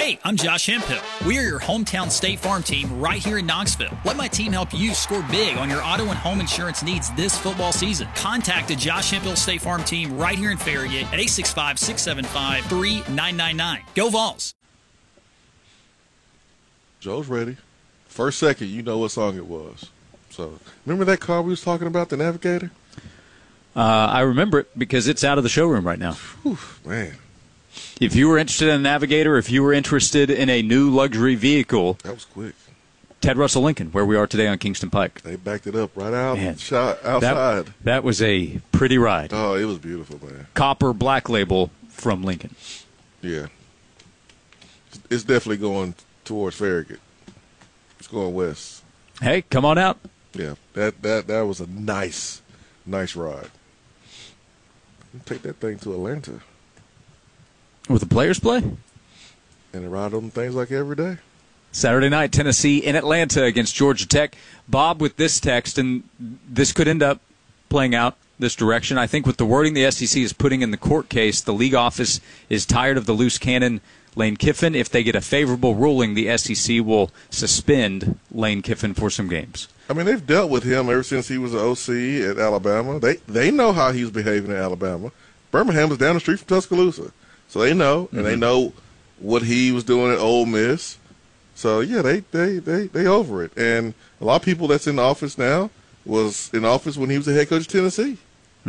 Hey, I'm Josh Hemphill. We are your hometown State Farm team right here in Knoxville. Let my team help you score big on your auto and home insurance needs this football season. Contact the Josh Hemphill State Farm team right here in Farragut at 865-675-3999. Go Vols! Joe's ready. First second, you know what song it was. So, remember that car we was talking about, the Navigator? I remember it because it's out of the showroom right now. Whew, man. If you were interested in a Navigator, if you were interested in a new luxury vehicle, That was quick. Ted Russell Lincoln, where we are today on Kingston Pike. They backed it up right out Man, outside. That was a pretty ride. Oh, it was beautiful, man. Copper black label from Lincoln. Yeah. It's definitely going towards Farragut. It's going west. Hey, come on out. Yeah, that was a nice ride. Take that thing to Atlanta With the players play? and ride on things like every day. Saturday night, Tennessee in Atlanta against Georgia Tech. Bob with this text, and this could end up playing out this direction. I think with the wording the SEC is putting in the court case, the league office is tired of the loose cannon Lane Kiffin. If they get a favorable ruling, the SEC will suspend Lane Kiffin for some games. I mean, they've dealt with him ever since he was an OC at Alabama. They know how he was behaving at Alabama. Birmingham was down the street from Tuscaloosa. So they know, and they know what he was doing at Ole Miss. So, yeah, they over it. And a lot of people that's in the office now was in office when he was the head coach of Tennessee.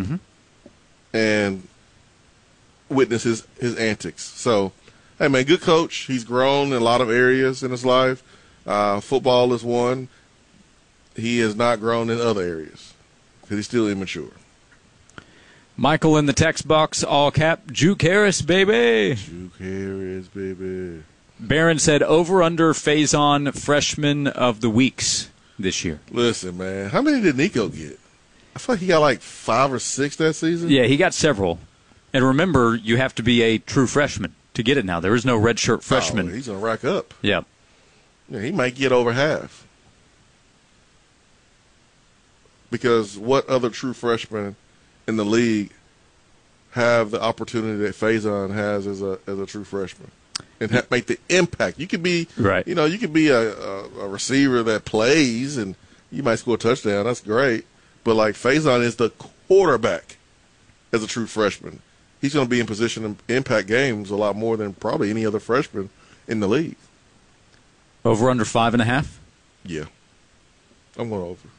And witness his antics. So, hey, man, good coach. He's grown in a lot of areas in his life. Football is one. He has not grown in other areas because he's still immature. Michael in the text box, all cap, Juke Harris, baby. Juke Harris, baby. Barron said over-under Faison freshman of the weeks this year. Listen, man, how many did Nico get? I feel like he got like 5 or 6 that season. Yeah, he got several. And remember, you have to be a true freshman to get it now. There is no redshirt freshman. Oh, he's going to rack up. Yeah. Yeah, he might get over half. Because what other true freshmen in the league have the opportunity that Faison has as a true freshman and make the impact? You could be right. You could be a receiver that plays and you might score a touchdown. That's great. But like Faison is the quarterback as a true freshman. He's going to be in position to impact games a lot more than probably any other freshman in the league. Over under 5.5? Yeah. I'm going over.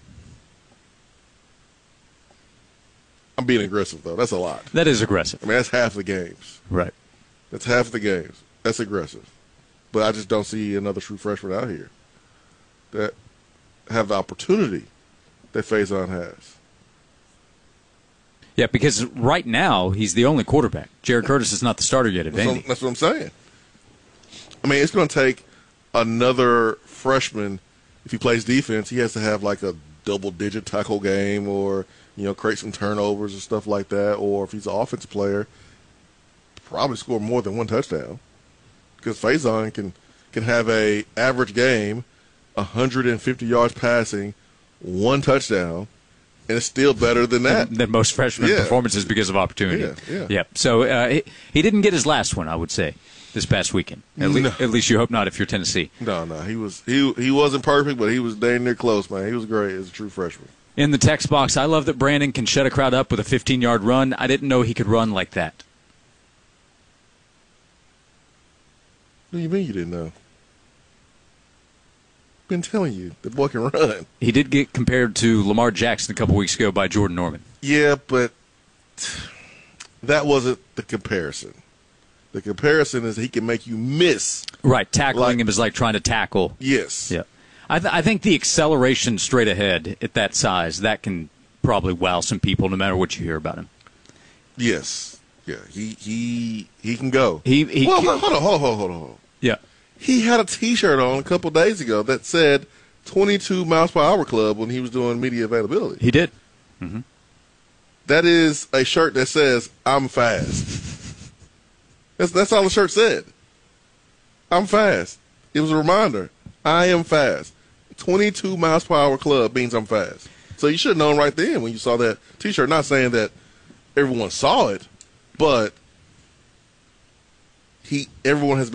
I'm being aggressive, though. That's a lot. That is aggressive. I mean, that's half the games. Right. That's half the games. That's aggressive. But I just don't see another true freshman out here that have the opportunity that Faison has. Yeah, because right now he's the only quarterback. Jared Curtis is not the starter yet at Vandy. That's what I'm saying. I mean, it's going to take another freshman. If he plays defense, he has to have like a double-digit tackle game or, create some turnovers and stuff like that. Or if he's an offensive player, probably score more than one touchdown. Because Faison can have a average game, 150 yards passing, 1 touchdown, and it's still better than that. Than most freshman performances because of opportunity. Yeah. So he didn't get his last one, I would say, this past weekend. At least you hope not if you're Tennessee. No. He wasn't perfect, but he was dang near close, man. He was great as a true freshman. In the text box, I love that Brandon can shut a crowd up with a 15-yard run. I didn't know he could run like that. What do you mean you didn't know? Been telling you the boy can run. He did get compared to Lamar Jackson a couple weeks ago by Jordan Norman. Yeah, but that wasn't the comparison. The comparison is he can make you miss. Right, tackling him is like trying to tackle. Yes. Yeah. I think the acceleration straight ahead at that size, that can probably wow some people no matter what you hear about him. Yes. Yeah, he can go. Hold on. Yeah. He had a T-shirt on a couple days ago that said 22 miles per hour club when he was doing media availability. He did. Mm-hmm. That is a shirt that says, I'm fast. That's all the shirt said. I'm fast. It was a reminder. I am fast. 22 miles per hour club means I'm fast. So you should have known right then when you saw that T-shirt. Not saying that everyone saw it, but everyone has been